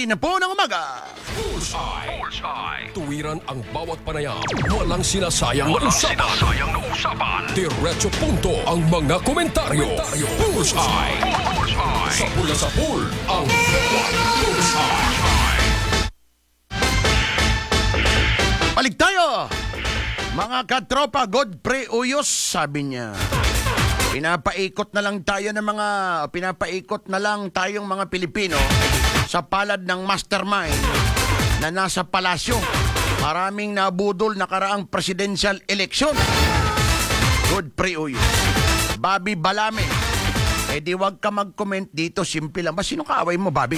10:30 na po ng umaga. Bullseye. Tuwiran ang bawat panayam. Walang sinasayang na usapan. Diretso punto ang mga komentaryo. Bullseye. Sa pula sa pool, ang Bullseye. Balik tayo! Mga katropa, Godfrey Uyos, sabi niya. Pinapaikot na lang tayong mga Pilipino sa palad ng mastermind na nasa palasyo. Maraming nabudol nakaraang presidential election. Godfrey Uyos. Bobby Balame. Di wag ka mag-comment dito, simple lang. Sino kaaway mo, Bobby?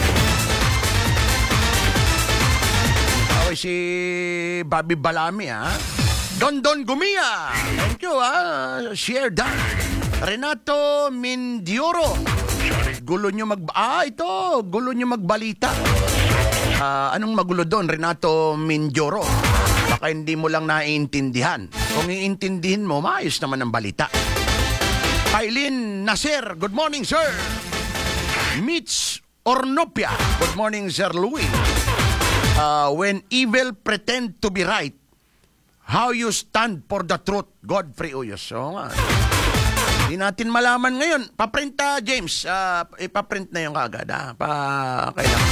Kaaway si Bobby Balame, ha? Don Gumia. Thank you, ha? Share that. Renato Mindioro. Gulo nyo magbalita. Anong magulo doon, Renato Mindioro? Baka hindi mo lang naiintindihan. Kung iintindihin mo, maayos naman ang balita. Kailin Nasir, good morning, sir. Mitch Ornopia, good morning, Sir Louis. When evil pretend to be right, how you stand for the truth, Godfrey Uyos. So nga. Hindi natin malaman ngayon. Paprint James. Ipaprint na yung kagad. Kailangan.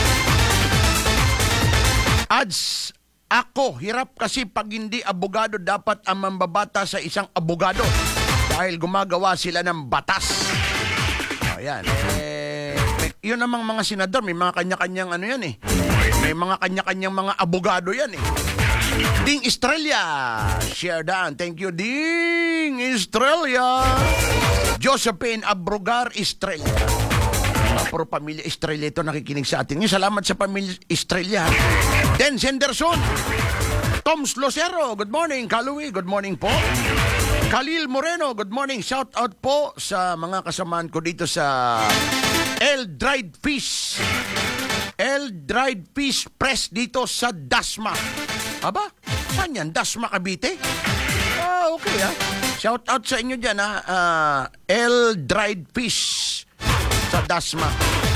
Ads, ako, hirap kasi pag hindi abogado, dapat ang mambabata sa isang abogado. Dahil gumagawa sila ng batas. Ayan. Yun namang mga senador, may mga kanya-kanyang ano yan eh. May mga kanya-kanyang mga abogado yan eh. Ding Estrella, share down. Thank you, Ding Estrella. Josephine Abrogar Estrella. Puro pamilya Estrella ito nakikinig sa atin. Salamat sa pamilya Estrella. Den Henderson. Toms Lucero, good morning. Kalui, good morning po. Khalil Moreno, good morning. Shout out po sa mga kasamaan ko dito sa El Dried Fish. El Dried Fish Press dito sa Dasma. Aba, saan yan? Dasma, Cavite? Okay ha. Shout out sa inyo dyan ha. El Dried Fish sa Dasma.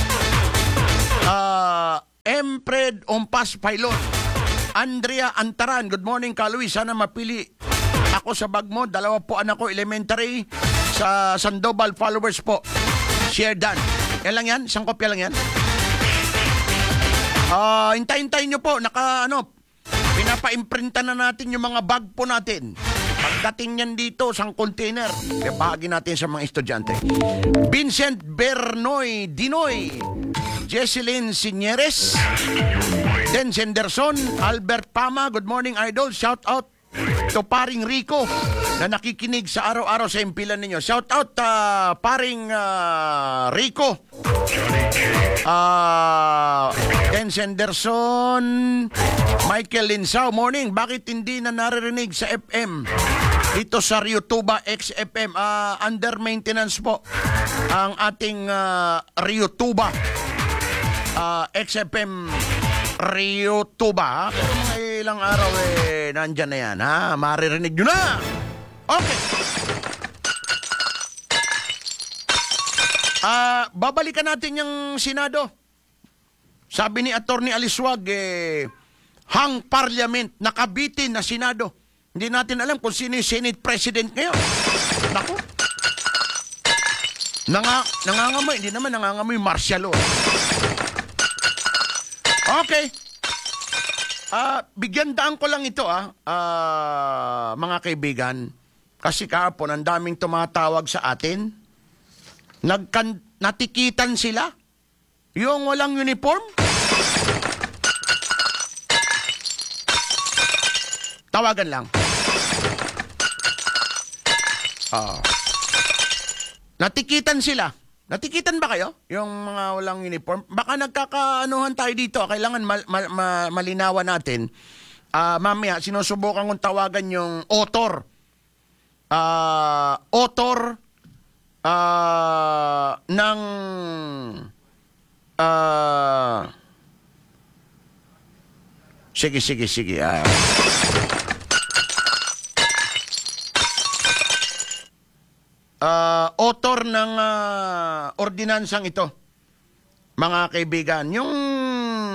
Empred Ompas Pailon. Andrea Antaran, good morning ka Luis. Sana mapili ako sa bag mo. 2 po anak ko, elementary sa Sandoval followers po. Share done. Yan lang yan? Isang kopya lang yan? Hintay-hintay nyo po. Pinapa-imprinta na natin yung mga bag po natin. Pagdating yan dito, isang container. Bahagi natin sa mga estudyante. Vincent Bernoy Dinoy. Jesselyn Signeres. Den Henderson. Albert Pama. Good morning, idol. Shout out to paring Rico na nakikinig sa araw-araw sa impilan ninyo. Shout out paring Rico. Ken Henderson, Michael Linsao, morning. Bakit hindi na naririnig sa FM? Dito sa Ryutuba XFM. Under maintenance po ang ating Ryutuba XFM Ryutuba. Pero mga ilang araw nandyan na yan, ha? Maririnig nyo na! Okay. Babalikan natin yung Senado. Sabi ni Attorney Aliswag, hang parliament, nakabitin na Senado. Hindi natin alam kung sino yung Senate President ngayon. Naku. Nangangamoy. Hindi naman nangangamoy martial law. Okay. Bigyan daan ko lang ito, mga kaibigan. Kasi kahapon, ang daming tumatawag sa atin. Natikitan sila. Yung walang uniform. Tawagan lang. Natikitan sila. Natikitan ba kayo? Yung mga walang uniform? Baka nagkakaanuhan tayo dito. Kailangan malinawan natin. Mamaya, sinusubukan kong tawagan yung author. Ng sige. Author ng ordinansang ito, mga kaibigan. Yung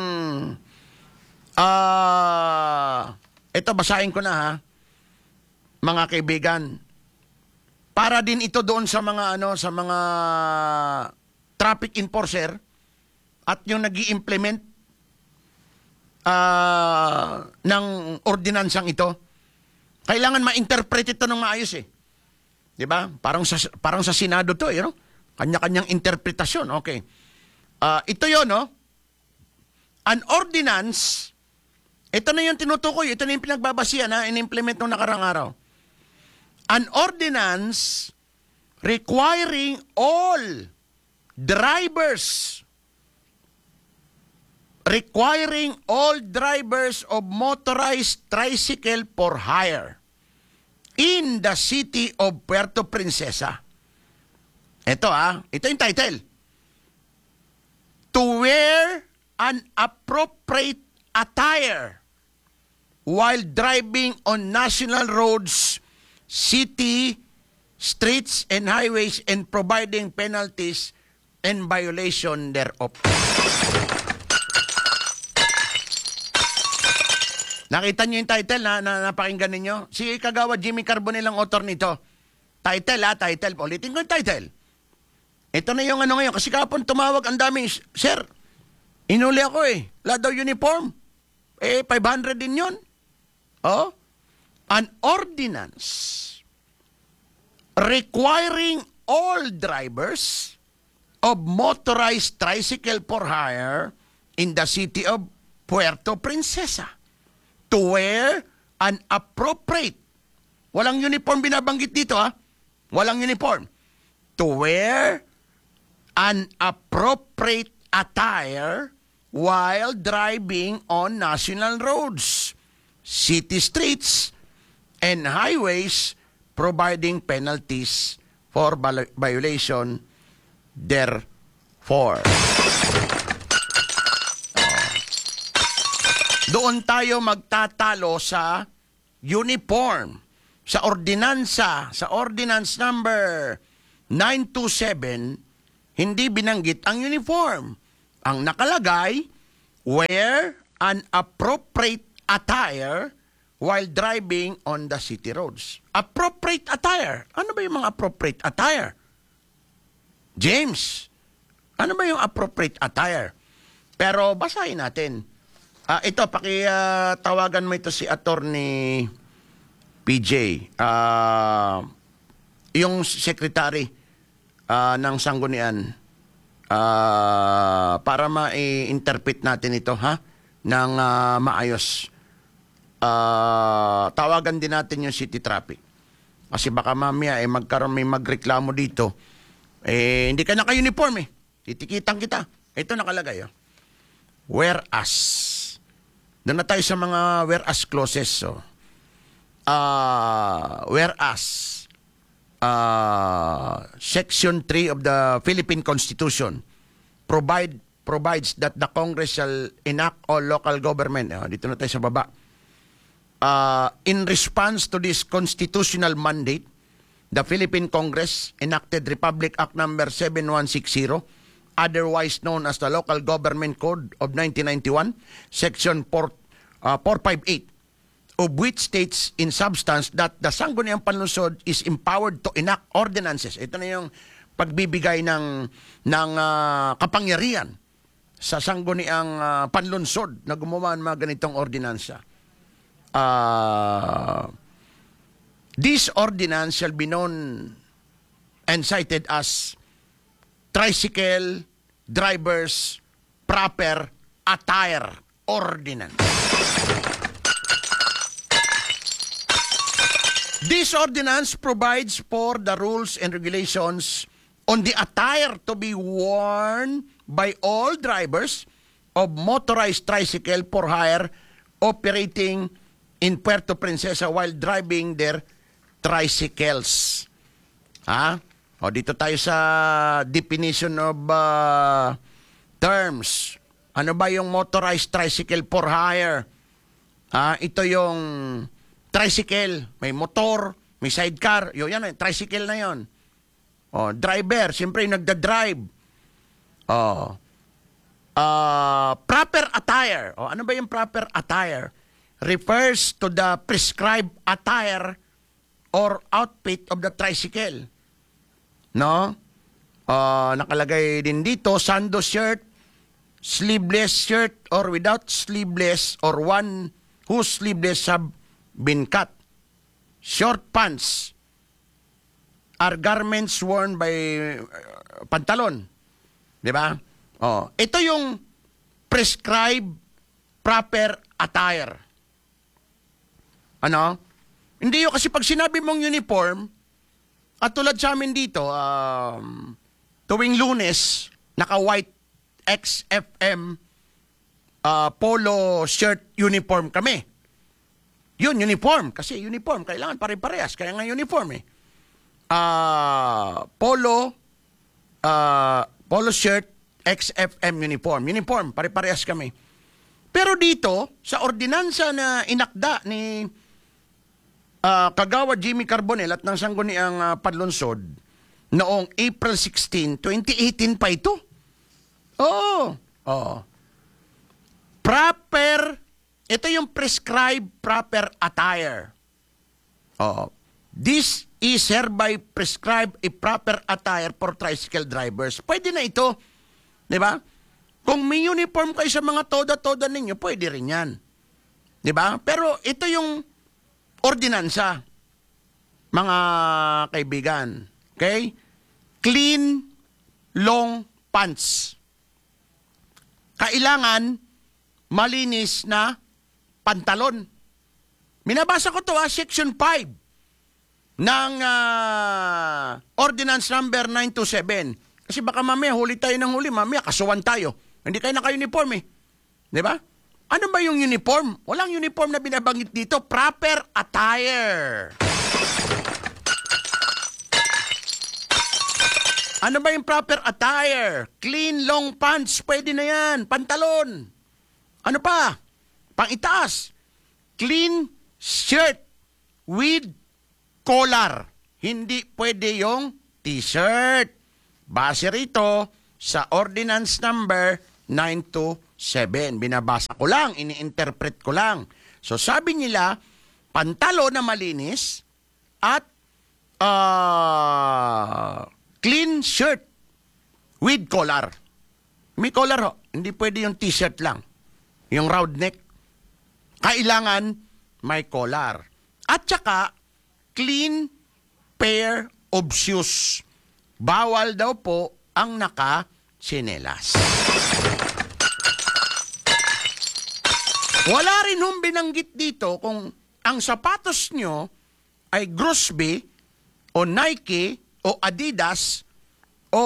Ito basahin ko na ha, mga kaibigan. Para din ito doon sa mga sa mga traffic enforcer at yung nag-i-implement ng ordinansang ito. Kailangan ma-interpret ito ng maayos eh. 'Di ba? Parang sa Senado to, no? Kanya-kanyang interpretasyon. Okay. Ito 'yon, no? An ordinance, ito na yung tinutukoy, ito na yung pinagbabasihan na in-implement nung nakarang araw. An ordinance requiring all drivers of motorized tricycle for hire in the city of Puerto Princesa. Ito ito yung title. To wear an appropriate attire while driving on national roads, city, streets, and highways, and providing penalties and violation thereof. Nakita niyo yung title na napakinggan ninyo? Si Kagawad Jimmy Carbonell ang author nito. Title title. Ulitin ko yung title. Ito na yung ngayon. Kasi kapon tumawag ang daming, Sir, inuli ako Wala daw uniform. 500 din yun. An ordinance requiring all drivers of motorized tricycle for hire in the city of Puerto Princesa to wear an appropriate, walang uniform binabanggit dito walang uniform, to wear an appropriate attire while driving on national roads, city streets, and highways, providing penalties for violation therefore. Doon tayo magtatalo sa uniform, sa ordinansa, sa ordinance number 927, hindi binanggit ang uniform. Ang nakalagay, wear an appropriate attire while driving on the city roads. Appropriate attire. Ano ba yung mga appropriate attire? James, ano ba yung appropriate attire? Pero basahin natin. Ito, tawagan mo ito si Attorney PJ. Yung secretary ng Sanggunian. Para ma-interpret natin ito, ng maayos. Tawagan din natin yung city traffic. Kasi baka mamaya magkaroon may magreklamo dito. Hindi ka naka-uniform Titikitan kita. Ito nakalagay Whereas. Doon na tayo sa mga whereas clauses. Whereas Section 3 of the Philippine Constitution provides that the Congress shall enact all local government. Dito na tayo sa baba. In response to this constitutional mandate, the Philippine Congress enacted Republic Act number 7160, otherwise known as the Local Government Code of 1991, Section 458, of which states in substance that the Sangguniang Panlungsod is empowered to enact ordinances. Ito na yung pagbibigay ng kapangyarihan sa Sangguniang Panlungsod na gumawa ng mga ganitong ordinansa. This ordinance shall be known and cited as Tricycle Drivers Proper Attire Ordinance. This ordinance provides for the rules and regulations on the attire to be worn by all drivers of motorized tricycle for hire operating in Puerto Princesa while driving their tricycles. O dito tayo sa definition of terms. Ano ba yung motorized tricycle for hire? Ito yung tricycle, may motor, may sidecar, yan, tricycle na yon. Driver, siyempre yung nagda-drive. Proper attire. O, ano ba yung proper attire? Refers to the prescribed attire or outfit of the tricycle. No? Nakalagay din dito, sando shirt, sleeveless shirt, or without sleeveless, or one whose sleeveless have been cut. Short pants are garments worn by pantalon. Di ba? Ito yung prescribed proper attire. Ano? Hindi yun kasi pag sinabi mong uniform, at tulad sa amin dito, tuwing Lunes, naka-white XFM polo shirt uniform kami. Yun, uniform. Kasi uniform, kailangan pare-parehas. Kaya nga uniform eh. Polo shirt, XFM uniform. Uniform, pare-parehas kami. Pero dito, sa ordinansa na inakda ni Kagawa Jimmy Carbonell at ng Sangguniang Panlunsod noong April 16, 2018 pa ito. Ito yung prescribed proper attire. This is hereby prescribed a proper attire for tricycle drivers. Pwede na ito. Di ba? Kung may uniform kayo sa mga toda-toda ninyo, pwede rin yan. Di ba? Pero ito yung ordinansa, mga kaibigan. Okay? Clean, long pants. Kailangan malinis na pantalon. Minabasa ko to Section 5 ng Ordinance Number 927. Kasi baka mamaya huli tayo ng huli, mamaya kasuwan tayo. Hindi kayo naka-uniform eh. Di ba? Ano ba yung uniform? Walang uniform na binabanggit dito. Proper attire. Ano ba yung proper attire? Clean long pants, pwede na yan. Pantalon. Ano pa? Pang-itaas. Clean shirt with collar. Hindi pwede yung t-shirt. Base rito sa Ordinance Number 927. Binabasa ko lang, ini-interpret ko lang. So sabi nila, pantalo na malinis at clean shirt with collar. May collar ho. Hindi pwede yung t-shirt lang. Yung round neck. Kailangan may collar. At saka, clean pair of shoes. Bawal daw po ang naka-tsinelas. Wala rin hong binanggit dito kung ang sapatos nyo ay Grosby o Nike o Adidas o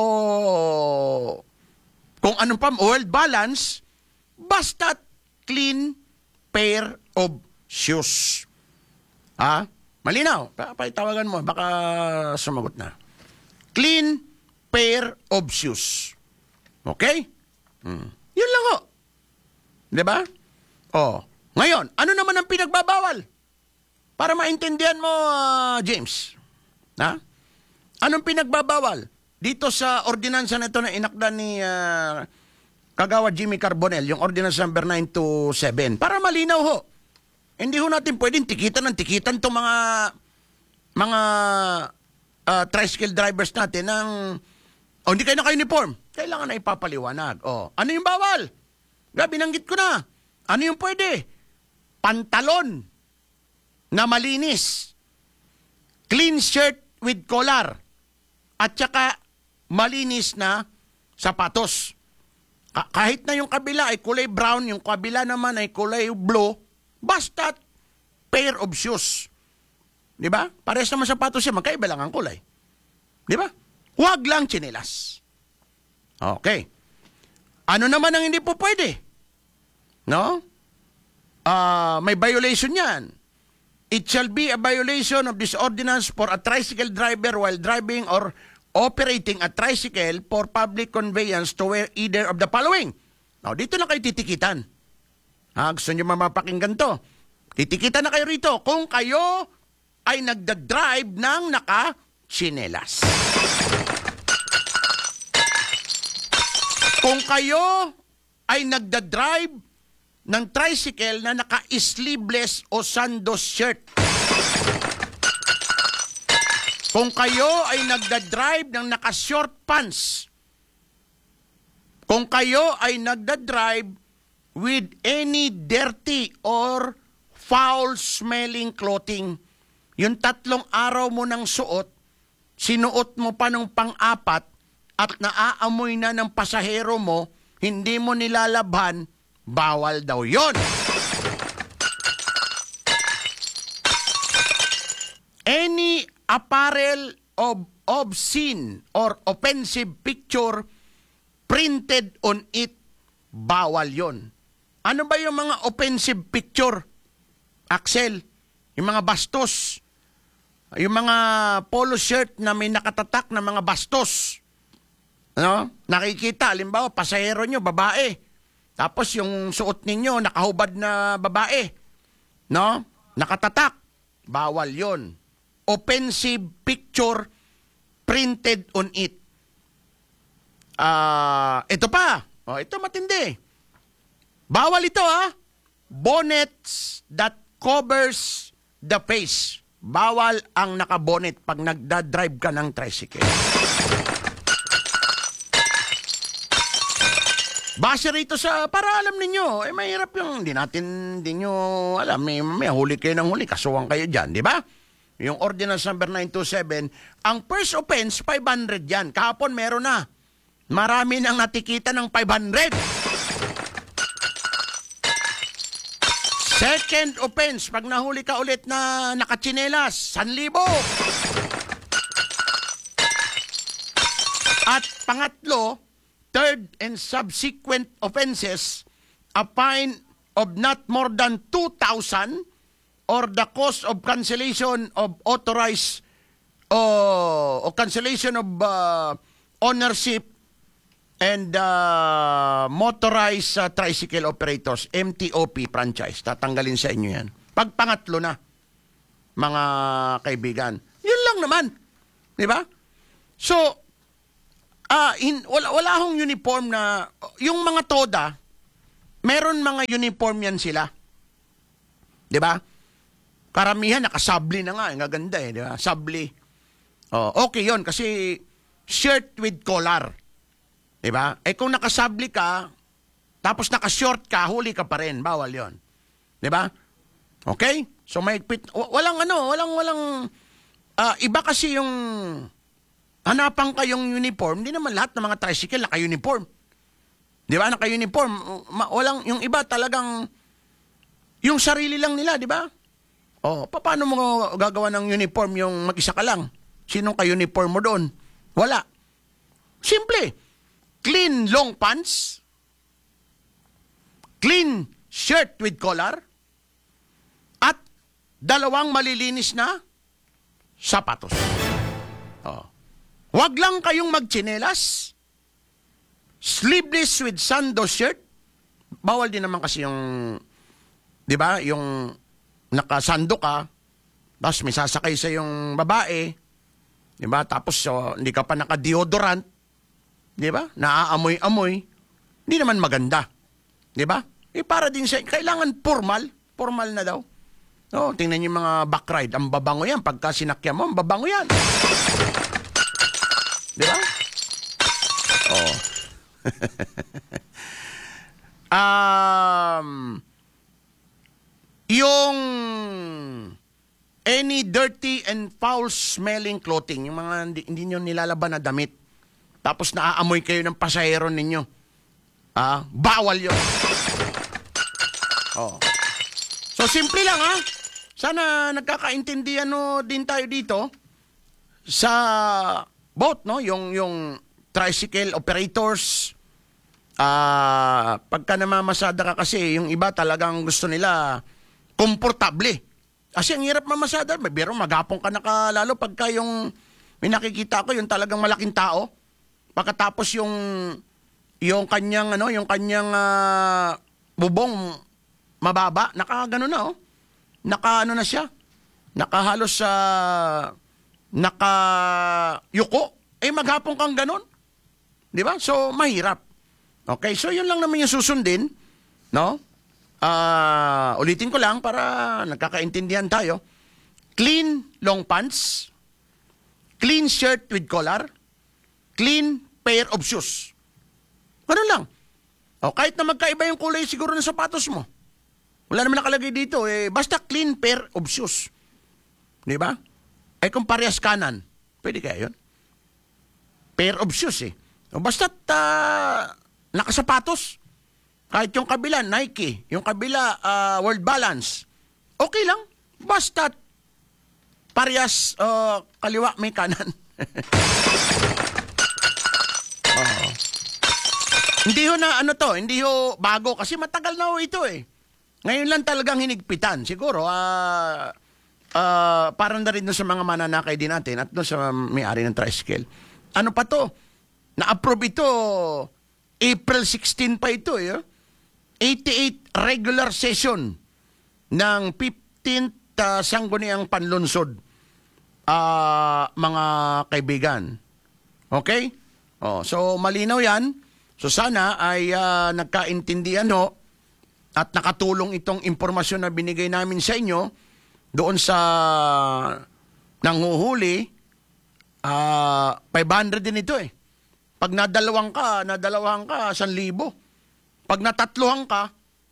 kung anong pa, World Balance, basta clean pair of shoes. Malinaw. Paitawagan mo, baka sumagot na. Clean pair of shoes. Okay? Yun lang ho. Diba? Ngayon, ano naman ang pinagbabawal? Para maintindihan mo, James. Anong pinagbabawal? Dito sa ordinansa na ito na inakda ni Kagawa Jimmy Carbonell, yung ordinance number 927. Para malinaw ho. Hindi ho natin pwedeng tikitan itong mga tricycle drivers natin ng hindi kayo naka-uniform. Kailangan na ipapaliwanag. Ano yung bawal? Binanggit ko na. Ano yung pwede? Pantalon na malinis. Clean shirt with collar. At saka malinis na sapatos. Kahit na yung kabila ay kulay brown, yung kabila naman ay kulay blue, basta pair of shoes. Di ba? Parehas naman sapatos siya, magkaiba lang ang kulay. Di ba? Huwag lang tsinelas. Okay. Ano naman ang hindi po pwede? No? May violation yan. It shall be a violation of this ordinance for a tricycle driver while driving or operating a tricycle for public conveyance to wear either of the following. Now, dito na kayo titikitan. Gusto nyo mapakinggan to? Titikitan na kayo rito kung kayo ay nagdadrive ng naka-tsinelas. Kung kayo ay nagdadrive ng tricycle na naka-sleeveless o sandos shirt. Kung kayo ay nagdadrive ng naka-short pants. Kung kayo ay nagdadrive with any dirty or foul-smelling clothing, yung 3 araw mo ng suot, sinuot mo pa ng pang-4 at naaamoy na ng pasahero mo, hindi mo nilalabhan, bawal daw yon. Any apparel of obscene or offensive picture printed on it, bawal yon. Ano ba yung mga offensive picture? Axel, yung mga bastos, yung mga polo shirt na may nakatatak na mga bastos. Ano? Nakikita, halimbawa, pasahero nyo, babae. Tapos yung suot ninyo, nakahubad na babae. No? Nakatatak. Bawal yon. Offensive picture printed on it. Ito pa. Ito matindi. Bawal ito, bonnets that covers the face. Bawal ang nakabonet pag nagdadrive ka ng tricycle. Base rito sa, para alam ninyo, mahirap yung, hindi nyo alam, may huli kayo ng huli, kasuhan kayo dyan, di ba? Yung Ordinance Number 927, ang first offense, 500 yan. Kahapon meron na. Marami nang natikita ng 500. Second offense, pag nahuli ka ulit na nakatsinelas, 1,000. At pangatlo, third and subsequent offenses, a fine of not more than 2,000 or the cost of cancellation of authorized or cancellation of ownership and motorized tricycle operators, MTOP franchise. Tatanggalin sa inyo yan. Pag pangatlo na, mga kaibigan. Yun lang naman. Di ba? So, wala akong uniform na, yung mga TODA, meron mga uniform yan sila. Di ba? Karamihan, nakasabli na nga. Ang gaganda di ba? Sabli. Okay yon kasi shirt with collar. Di ba? Kung nakasabli ka, tapos nakashort ka, huli ka pa rin. Bawal yon. Di ba? Okay? So, walang iba kasi yung hanapan kayong uniform, hindi naman lahat ng mga tricycle naka-uniform. Di ba? Naka-uniform. Yung iba talagang, yung sarili lang nila, di ba? Paano mo gagawa ng uniform yung mag-isa ka lang? Sinong ka-uniform mo doon? Wala. Simple. Clean long pants, clean shirt with collar, at 2 malilinis na sapatos. Wag lang kayong magtsinelas, sleeveless with sando shirt. Bawal din naman kasi yung, di ba, yung nakasando ka, tapos may sasakay sa yung babae, di ba, tapos hindi ka pa naka-deodorant, di ba, naaamoy-amoy, hindi naman maganda. Di ba? Para din sa, kailangan formal na daw. Tingnan niyo yung mga back ride, ang babango yan, pagka sinakyan mo, ang babango yan. Di ba? Yung any dirty and foul-smelling clothing, yung mga hindi nyo nilalaban na damit, tapos naaamoy kayo ng pasahero ninyo, bawal yun. So, simple lang, Sana nagkakaintindihan din tayo dito sa both, no? Yung tricycle operators, pagka namamasada ka kasi, yung iba talagang gusto nila komportable. Kasi ang hirap mamasada, pero magapong ka nakalalo pagka yung may nakikita ko, yung talagang malaking tao. Pagkatapos yung kanyang bubong mababa, nakagano na, nakaano na siya. Nakahalos sa nakayuko. Maghapon kang ganon. 'Di ba? So mahirap. Okay, so yun lang naman yung susundin, no? Ulitin ko lang para nagkakaintindihan tayo. Clean long pants, clean shirt with collar, clean pair of shoes. Ganun lang. O, kahit na magkaiba yung kulay siguro ng sapatos mo. Wala naman nakalagay dito, basta clean pair of shoes. Di ba? Kung parehas kanan, pwede kaya yun? Pair of shoes O, basta't nakasapatos. Kahit yung kabila, Nike. Yung kabila, World Balance. Okay lang. Basta't parehas kaliwa may kanan. Hindi ho na hindi ho bago kasi matagal na ho ito Ngayon lang talagang hinigpitan. Siguro, parang na rin doon sa mga mananakay din natin at doon sa may-ari ng tricycle. Ano pa to? Na-approve ito, April 16 pa ito 88 regular session ng 15th Sangguniang Panlunsod. Mga kaibigan. Okay? So, malinaw yan. So, sana ay nagkaintindihan at nakatulong itong impormasyon na binigay namin sa inyo doon sa nanghuhuli. 500 din ito Pag nadalawahan ka, 1,000. Pag natatluhan ka,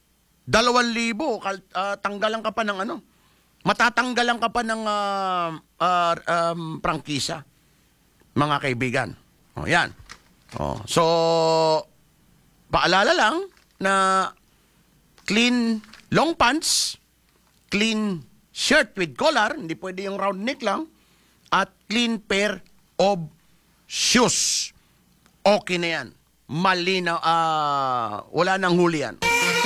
2,000. Tanggalan ka pa ng matatanggalan ka pa ng prangkisa, mga kaibigan. Yan. So, paalala lang na clean long pants, clean shirt with collar, hindi pwede yung round neck lang, at clean pair of shoes. Okay na yan. Malinaw, wala nang huli yan.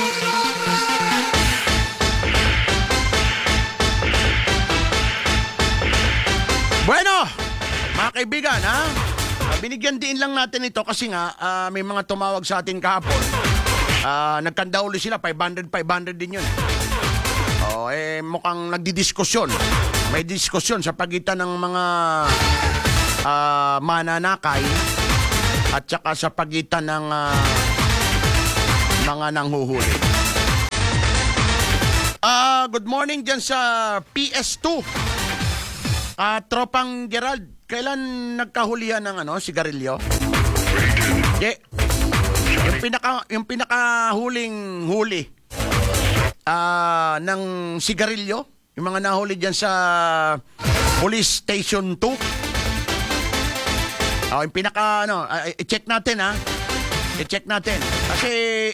Bueno, mga kaibigan, binigyan din lang natin ito kasi nga may mga tumawag sa atin kahapon. Nagkanda uli sila, 500 din yun. Mukhang nagdidiskusyon. May diskusyon sa pagitan ng mga mananakay at saka sa pagitan ng mga nanghuhuli. Good morning dyan sa PS2. Tropang Gerald, kailan nagkahulihan ng sigarilyo? Yung pinakahuling huli ng sigarilyo, yung mga nahuli dyan sa Police Station 2. Yung pinaka i-check natin i-check natin. Kasi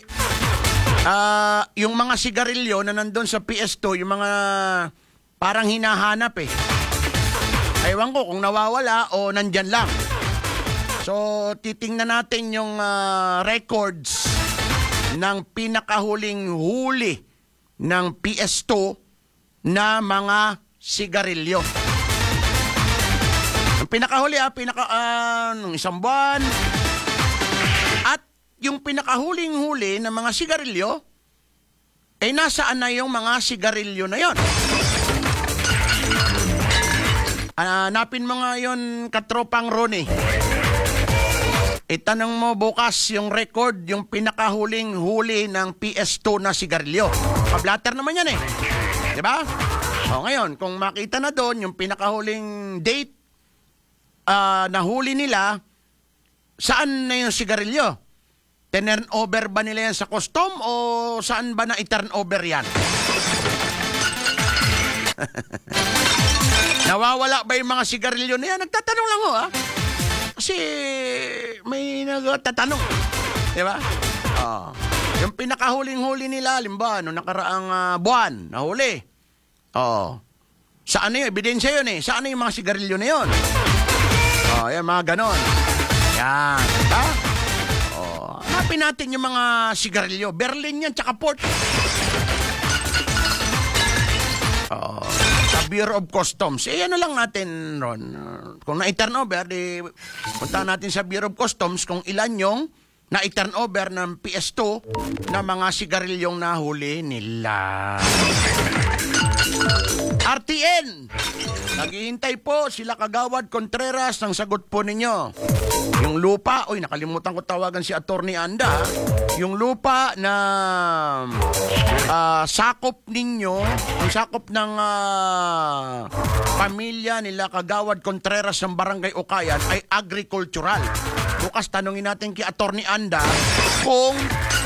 yung mga sigarilyo na nandun sa PS2, yung mga parang hinahanap Ewan ko kung nawawala o nandyan lang. So, titingnan natin yung records ng pinakahuling huli ng PS2 na mga sigarilyo. Ang pinakahuli, nung isang buwan. At yung pinakahuling-huli ng mga sigarilyo, nasaan na yung mga sigarilyo na yon? Hanapin mo nga yun, katropang Ronnie. Itanong mo bukas yung record, yung pinakahuling huli ng PS2 na sigarilyo. Pa-blatter naman yan Diba? Ngayon, kung makita na doon, yung pinakahuling date na huli nila, saan na yung sigarilyo? Turn over ba nila yan sa custom o saan ba na i-turn over yan? Nawawala ba yung mga sigarilyo na yan? Nagtatanong lang Kasi may nagtatanong. Diba? Yung pinakahuling-huli nila, halimbawa, noong nakaraang buwan, nahuli. Saan na yun? Ebidensya yun Saan na yung mga sigarilyo na yun? Yan, mga ganon. Yan. Diba? Hanapin natin yung mga sigarilyo. Berlin yan, tsaka Port. Sa Bureau of Customs. Ano lang natin, Ron. Kung na-turn over, punta natin sa Bureau of Customs kung ilan yung na-turn over ng PS2 na mga sigarilyong nahuli nila. RTN. Naghihintay po sila Kagawad Contreras ng sagot po ninyo. Yung lupa, nakalimutan ko tawagan si Attorney Anda. Yung lupa na sakop ninyo, ang sakop ng pamilya nila Kagawad Contreras ng Barangay Ukayan ay agricultural. Bukas tanungin natin kay Attorney Anda kung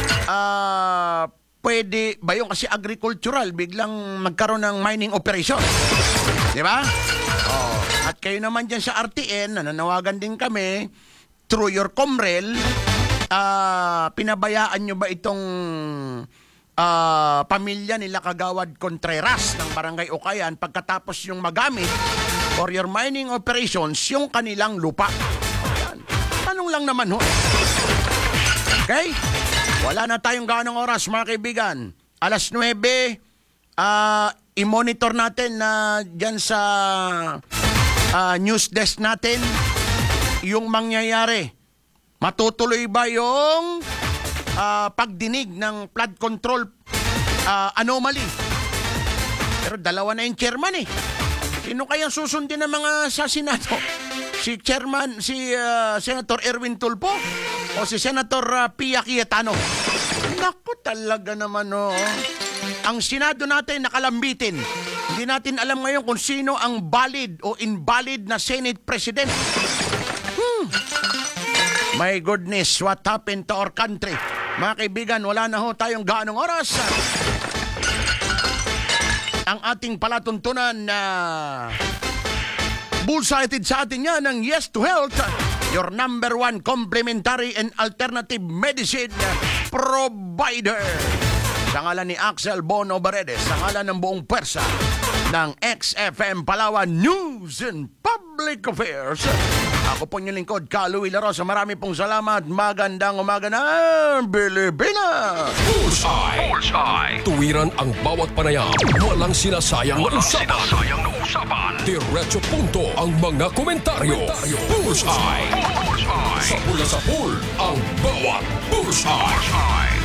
pwede ba yung kasi agricultural biglang magkaroon ng mining operation. Di ba? At kayo naman dyan sa RTN, nananawagan din kami through your Comrel, pinabayaan nyo ba itong pamilya nila Kagawad Contreras ng Barangay Ukayan pagkatapos yung magamit for your mining operations yung kanilang lupa? Ayan. Tanong lang naman ho. Okay? Wala na tayong ganong oras mga kaibigan. Alas 9, i-monitor natin na dyan sa news desk natin yung mangyayari. Matutuloy ba yung pagdinig ng flood control anomaly? Pero dalawa na yung chairman eh. Sino kayang susundin ng mga sa Senado? Si chairman, si Senator Erwin Tulfo o si Senator Pia Cayetano? Naku talaga naman Ang Senado natin nakalambitin. Hindi natin alam ngayon kung sino ang valid o invalid na Senate President. My goodness, what happened to our country? Mga kaibigan, wala na tayong gaanong oras. Ang ating palatuntunan na bullsighted sa atin yan ng Yes to Health, your number one complementary and alternative medicine provider. Sa ngalan ni Axel Bono Paredes, sa ngalan ng buong pwersa ng XFM Palawan News and Public Affairs, ako po yung lingkod, Louie La Rosa. Marami pong salamat. Magandang umaga na, Pilipinas! Bullseye. Tuwiran ang bawat panayam. Walang sinasayang na usapan. Diretso punto ang mga komentaryo. Bullseye. Sa pula sa pool, ang bawat Bullseye.